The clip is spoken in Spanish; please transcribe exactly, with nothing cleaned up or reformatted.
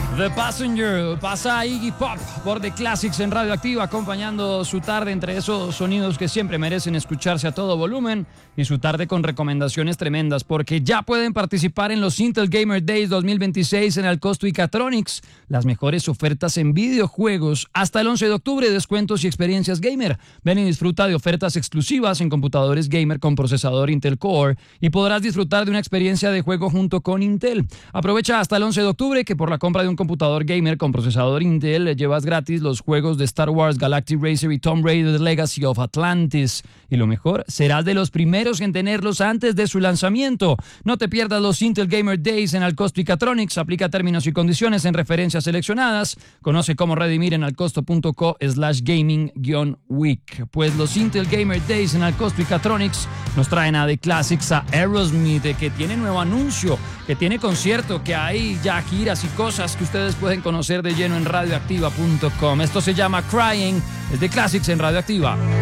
The Passenger, pasa Iggy Pop por The Classics en Radioactiva, acompañando su tarde entre esos sonidos que siempre merecen escucharse a todo volumen y su tarde con recomendaciones tremendas, porque ya pueden participar en los Intel Gamer Days dos mil veintiséis en Alcosto y Catronics, las mejores ofertas en videojuegos hasta el once de octubre, descuentos y experiencias gamer. Ven y disfruta de ofertas exclusivas en computadores gamer con procesador Intel Core y podrás disfrutar de una experiencia de juego junto con Intel. Aprovecha hasta el once de octubre que por la compra de un computador gamer con procesador Intel le llevas gratis los juegos de Star Wars, Galactic Racer y Tomb Raider Legacy of Atlantis. Y lo mejor, serás de los primeros en tenerlos antes de su lanzamiento. No te pierdas los Intel Gamer Days en Alcosto y Catronics. Aplica términos y condiciones en referencias seleccionadas. Conoce cómo redimir en alcosto.co slash gaming guión week. Pues los Intel Gamer Days en Alcosto y Catronics nos traen a The Classics, a Aerosmith, que tiene nuevo anuncio, que tiene concierto, que hay ya giras y cosas que ustedes pueden conocer de lleno en radioactiva punto com. Esto se llama Crying, es The Classics en Radioactiva.